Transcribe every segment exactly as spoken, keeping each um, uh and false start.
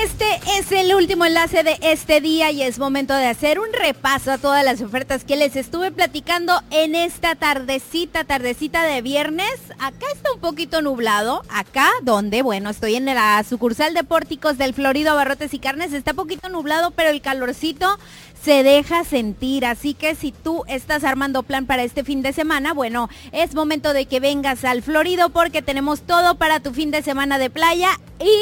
Este es el último enlace de este día y es momento de hacer un repaso a todas las ofertas que les estuve platicando en esta tardecita, tardecita de viernes. Acá está un poquito nublado, acá donde, bueno, estoy en la sucursal de Pórticos del Florido Abarrotes y Carnes, está poquito nublado, pero el calorcito se deja sentir, así que si tú estás armando plan para este fin de semana, bueno, es momento de que vengas al Florido porque tenemos todo para tu fin de semana de playa y...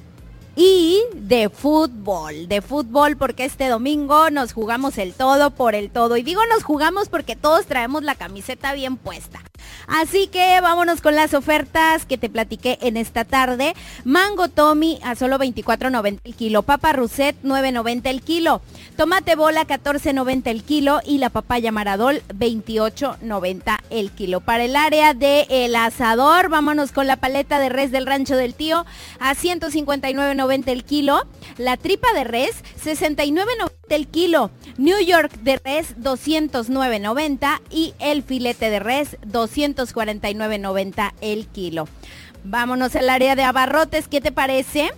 Y de fútbol, de fútbol porque este domingo nos jugamos el todo por el todo. Y digo nos jugamos porque todos traemos la camiseta bien puesta. Así que vámonos con las ofertas que te platiqué en esta tarde. Mango Tommy a solo veinticuatro noventa el kilo. Papa Rousset nueve noventa el kilo. Tomate bola catorce noventa el kilo. Y la papaya Maradol veintiocho noventa el kilo. Para el área del asador, vámonos con la paleta de res del Rancho del Tío a ciento cincuenta y nueve noventa el kilo. La tripa de res sesenta y nueve noventa el kilo. New York de res doscientos nueve noventa y el filete de res doscientos cuarenta y nueve noventa el kilo. Vámonos al área de abarrotes, ¿qué te parece?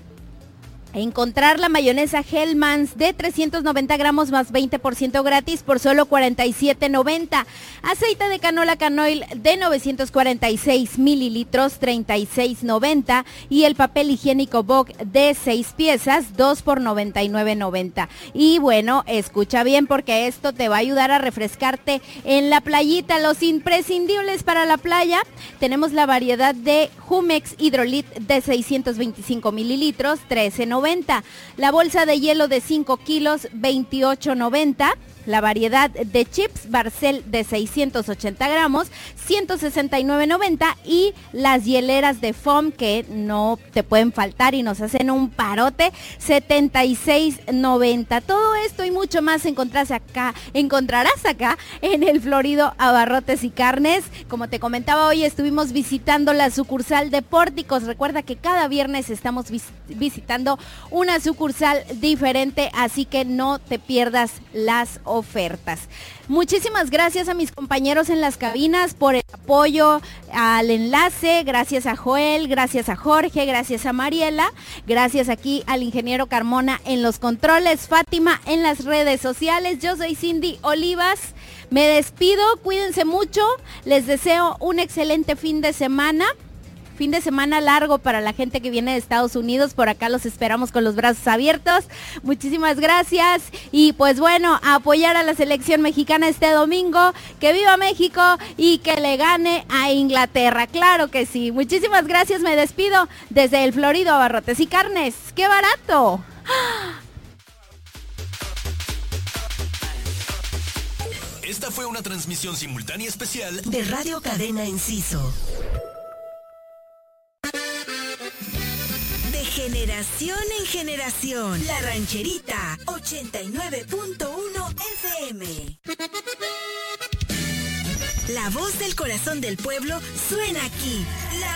Encontrar la mayonesa Hellmann's de trescientos noventa gramos más veinte por ciento gratis por solo cuarenta y siete noventa. Aceite de canola Canoil de novecientos cuarenta y seis mililitros, treinta y seis noventa. Y el papel higiénico Vogue de seis piezas, dos por noventa y nueve noventa. Y bueno, escucha bien porque esto te va a ayudar a refrescarte en la playita. Los imprescindibles para la playa, tenemos la variedad de Jumex Hydrolit de seiscientos veinticinco mililitros, trece noventa. La bolsa de hielo de cinco kilos, veintiocho noventa. La variedad de chips Barcel de seiscientos ochenta gramos, ciento sesenta y nueve noventa. Y las hieleras de foam que no te pueden faltar y nos hacen un parote, setenta y seis noventa. Todo esto y mucho más encontrarás acá, encontrarás acá en el Florido Abarrotes y Carnes. Como te comentaba, hoy estuvimos visitando la sucursal de Pórticos. Recuerda que cada viernes estamos vis- visitando una sucursal diferente, así que no te pierdas las ofertas. Muchísimas gracias a mis compañeros en las cabinas por el apoyo al enlace, gracias a Joel, gracias a Jorge, gracias a Mariela, gracias aquí al ingeniero Carmona en los controles, Fátima en las redes sociales. Yo soy Cindy Olivas, me despido, cuídense mucho, les deseo un excelente fin de semana. Fin de semana largo para la gente que viene de Estados Unidos. Por acá los esperamos con los brazos abiertos. Muchísimas gracias. Y pues bueno, a apoyar a la selección mexicana este domingo. Que viva México y que le gane a Inglaterra. Claro que sí. Muchísimas gracias. Me despido desde el Florido Abarrotes y Carnes. ¡Qué barato! Esta fue una transmisión simultánea especial de Radio Cadena Enciso. Generación en generación. La Rancherita ochenta y nueve punto uno F M. La voz del corazón del pueblo suena aquí.